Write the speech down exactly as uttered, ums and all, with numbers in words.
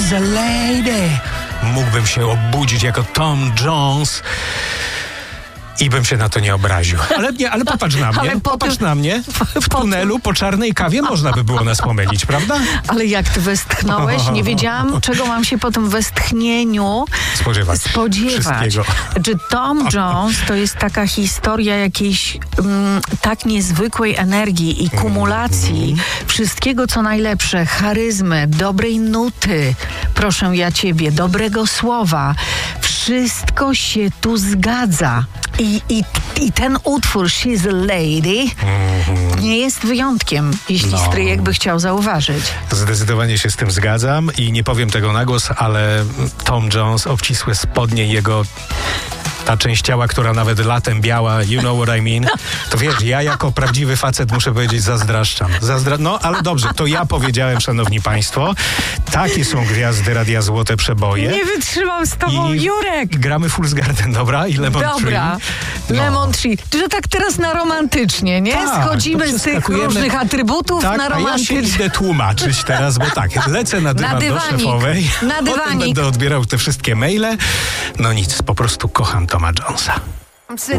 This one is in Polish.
she's a lady. Mógłbym się obudzić jako Tom Jones i bym się na to nie obraził. Ale nie, ale popatrz na mnie, Ale po popatrz tym, na mnie. W po tunelu po czarnej kawie można by było nas pomylić, prawda? Ale jak ty westchnąłeś, nie wiedziałam, czego mam się po tym westchnieniu Spodziewać. spodziewać. Wszystkiego. Czy Tom Jones to jest taka historia jakiejś mm, tak niezwykłej energii i kumulacji Mm. wszystkiego, co najlepsze, charyzmy, dobrej nuty, proszę ja ciebie, dobrego słowa. Wszystko się tu zgadza. I, i, i ten utwór She's a Lady Mm-hmm. nie jest wyjątkiem, jeśli No. stryjek by chciał zauważyć. Zdecydowanie się z tym zgadzam i nie powiem tego na głos, ale Tom Jones, obcisłe spodnie, jego ta część ciała, która nawet latem biała, you know what I mean, to wiesz, ja jako prawdziwy facet muszę powiedzieć, zazdraszczam. Zazdra... No, ale dobrze, to ja powiedziałem, szanowni państwo, takie są gwiazdy Radia Złote Przeboje. Nie wytrzymam z tobą, I Jurek! gramy Fool's Garden, dobra? I Lemon Dobra, Tree. No. Lemon Tree. Że tak teraz na romantycznie, nie? Tak, Schodzimy to z tych przeskakujemy. różnych atrybutów Tak, na a ja się romantycznie. idę tłumaczyć teraz, bo tak, lecę na dywan do dywanik, szefowej, na potem dywanik. będę odbierał te wszystkie maile. No nic, po prostu kocham Toma Jonesa.